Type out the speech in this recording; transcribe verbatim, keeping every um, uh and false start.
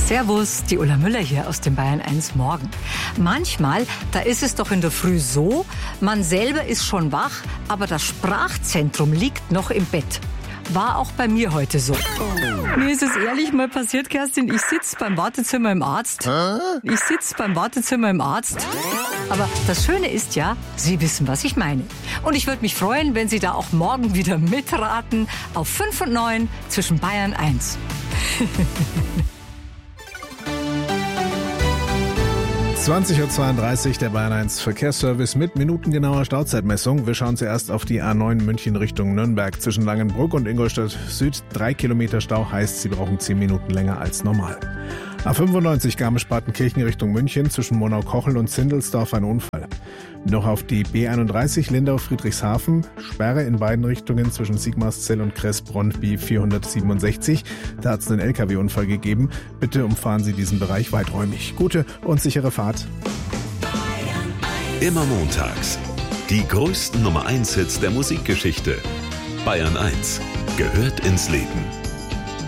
Servus, die Ulla Müller hier aus dem Bayern eins Morgen. Manchmal, da ist es doch in der Früh so, man selber ist schon wach, aber das Sprachzentrum liegt noch im Bett. War auch bei mir heute so. Mir ist es ehrlich mal passiert, Kerstin, ich sitze beim Wartezimmer im Arzt. Ich sitze beim Wartezimmer im Arzt. Aber das Schöne ist ja, Sie wissen, was ich meine. Und ich würde mich freuen, wenn Sie da auch morgen wieder mitraten auf fünf und neun zwischen Bayern eins. zwanzig Uhr zweiunddreißig, der Bayern eins Verkehrsservice mit minutengenauer Stauzeitmessung. Wir schauen zuerst auf die A neun München Richtung Nürnberg. Zwischen Langenbrück und Ingolstadt Süd drei Kilometer Stau, heißt, Sie brauchen zehn Minuten länger als normal. A fünfundneunzig Garmisch-Partenkirchen Richtung München, zwischen Monau-Kochel und Zindelsdorf ein Unfall. Noch auf die B einunddreißig Lindau-Friedrichshafen, Sperre in beiden Richtungen zwischen Sigmarszell und Kressbronn B vierhundertsiebenundsechzig. Da hat es einen L K W-Unfall gegeben. Bitte umfahren Sie diesen Bereich weiträumig. Gute und sichere Fahrt. Immer montags. Die größten Nummer eins Hits der Musikgeschichte. Bayern eins gehört ins Leben.